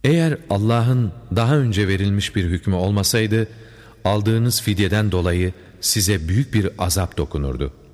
Eğer Allah'ın daha önce verilmiş bir hükmü olmasaydı, aldığınız fidyeden dolayı size büyük bir azap dokunurdu.